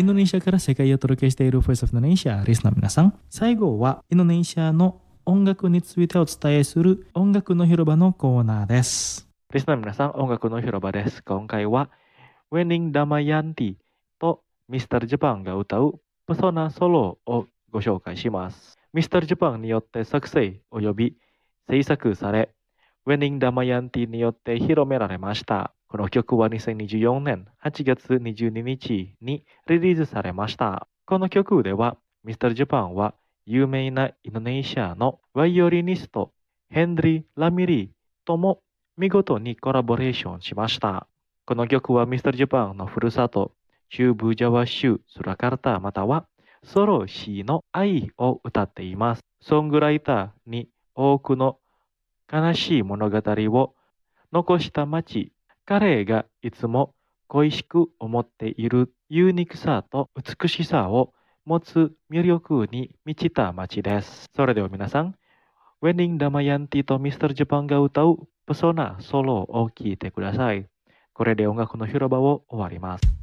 インドネシアから世界をお届けしている Voice of Indonesia リスナーの皆さん、最後はインドネシアの音楽についてお伝えする音楽の広場のコーナーです。リスナーの皆さん、音楽の広場です。今回はWening Damayanti と Mr. Japan が歌うパソナソロをご紹介します。Mr. Japan によって作成及び制作され、Wening Damayanti によって広められました。この曲は2024年8月22日にリリースされました。この曲では Mr. Japan は有名なインドネシアのバイオリニストヘンリー・ラミリーとも見事にコラボレーションしました。この曲は Mr. Japan のふるさと中部ジャワ州スラカルタまたはソロシーの愛を歌っています。ソングライターに多くの悲しい物語を残した街、彼がいつも恋しく思っているユニークさと美しさを持つ魅力に満ちた街です。それでは皆さん、Wening Damayanti と Mr. Japan が歌うパソナソロを聴いてください。これで音楽の広場を終わります。